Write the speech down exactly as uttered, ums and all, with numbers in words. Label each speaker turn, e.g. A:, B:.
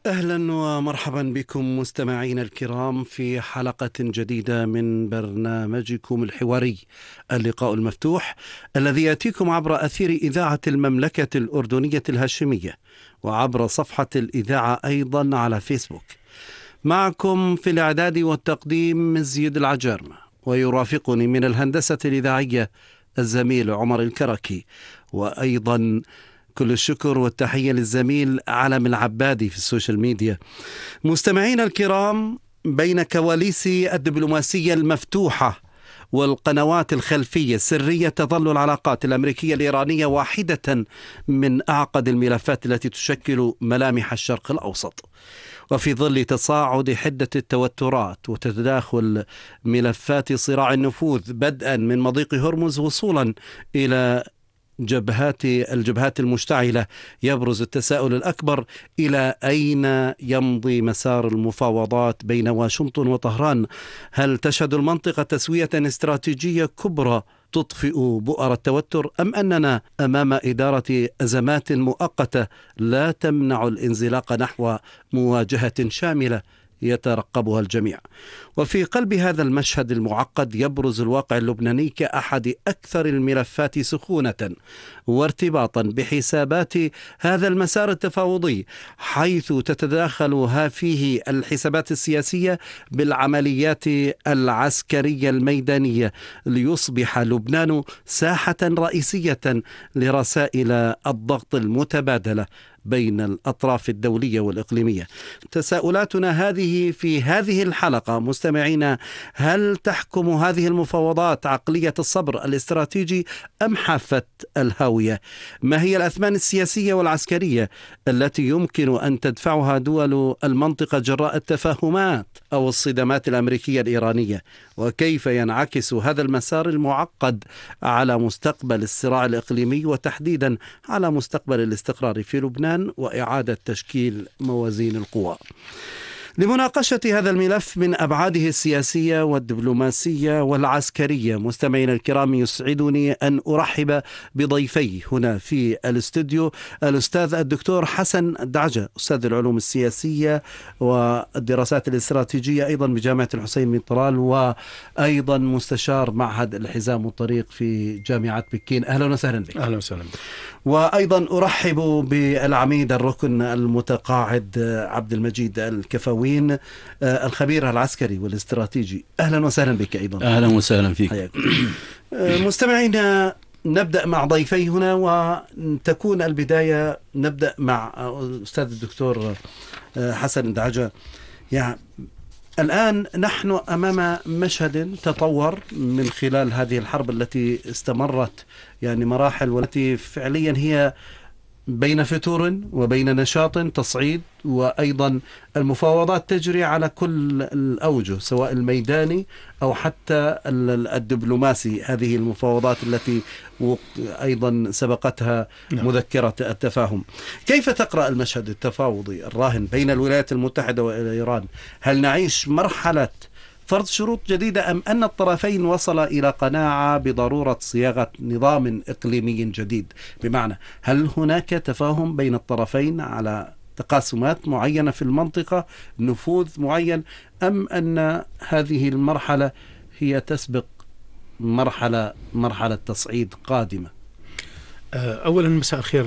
A: أهلا ومرحبا بكم مستمعين الكرام في حلقة جديدة من برنامجكم الحواري اللقاء المفتوح الذي يأتيكم عبر أثير إذاعة المملكة الأردنية الهاشمية وعبر صفحة الإذاعة أيضا على فيسبوك. معكم في الإعداد والتقديم مزيد العجارمة، ويرافقني من الهندسة الإذاعية الزميل عمر الكركي، وأيضا كل الشكر والتحية للزميل علم العبادي في السوشيال ميديا. مستمعين الكرام، بين كواليس الدبلوماسية المفتوحة والقنوات الخلفية السرية تظل العلاقات الأمريكية الإيرانية واحدة من أعقد الملفات التي تشكل ملامح الشرق الأوسط. وفي ظل تصاعد حدة التوترات وتداخل ملفات صراع النفوذ بدءا من مضيق هرمز وصولا إلى جبهات الجبهات المشتعلة، يبرز التساؤل الأكبر: إلى أين يمضي مسار المفاوضات بين واشنطن وطهران؟ هل تشهد المنطقة تسوية استراتيجية كبرى تطفئ بؤر التوتر، أم أننا أمام إدارة أزمات مؤقتة لا تمنع الانزلاق نحو مواجهة شاملة يترقبها الجميع؟ وفي قلب هذا المشهد المعقد يبرز الواقع اللبناني كأحد أكثر الملفات سخونة وارتباطا بحسابات هذا المسار التفاوضي، حيث تتداخل فيه الحسابات السياسية بالعمليات العسكرية الميدانية، ليصبح لبنان ساحة رئيسية لرسائل الضغط المتبادلة بين الأطراف الدولية والإقليمية. تساؤلاتنا هذه في هذه الحلقة مستمعينا: هل تحكم هذه المفاوضات عقلية الصبر الاستراتيجي أم حافة الهاوية؟ ما هي الأثمان السياسية والعسكرية التي يمكن أن تدفعها دول المنطقة جراء التفاهمات أو الصدامات الأمريكية الإيرانية؟ وكيف ينعكس هذا المسار المعقد على مستقبل الصراع الإقليمي، وتحديدا على مستقبل الاستقرار في لبنان وإعادة تشكيل موازين القوى؟ لمناقشة هذا الملف من أبعاده السياسية والدبلوماسية والعسكرية، مستمعين الكرام، يسعدني أن أرحب بضيفي هنا في الاستوديو: الأستاذ الدكتور حسن دعجة، أستاذ العلوم السياسية والدراسات الاستراتيجية أيضا بجامعة الحسين بن طلال، وأيضا مستشار معهد الحزام والطريق في جامعة بكين. أهلا وسهلا بك.
B: أهلا وسهلا بك.
A: وأيضا أرحب بالعميد الركن المتقاعد عبد المجيد الكفوي، الخبير العسكري والاستراتيجي. أهلا وسهلا بك أيضا.
B: أهلا وسهلا فيك.
A: مستمعينا، نبدأ مع ضيفي هنا، وتكون البداية نبدأ مع أستاذ الدكتور حسن دعجة. يعني الآن نحن أمام مشهد تطور من خلال هذه الحرب التي استمرت يعني مراحل، والتي فعليا هي بين فتور وبين نشاط تصعيد، وأيضا المفاوضات تجري على كل الأوجه سواء الميداني أو حتى الدبلوماسي. هذه المفاوضات التي أيضا سبقتها مذكرة التفاهم. كيف تقرأ المشهد التفاوضي الراهن بين الولايات المتحدة وإيران؟ هل نعيش مرحلة فرض شروط جديدة، أم أن الطرفين وصلا إلى قناعة بضرورة صياغة نظام إقليمي جديد؟ بمعنى، هل هناك تفاهم بين الطرفين على تقاسمات معينة في المنطقة، نفوذ معين، أم أن هذه المرحلة هي تسبق مرحلة مرحلة تصعيد قادمة؟
B: أولا مساء الخير